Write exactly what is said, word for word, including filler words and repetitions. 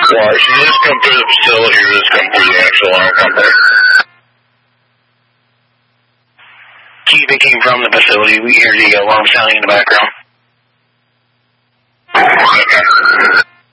Why, she just come through the facility or just come through the actual alarm company? Gee, they came from the facility. We hear the alarm sounding in the background. Okay.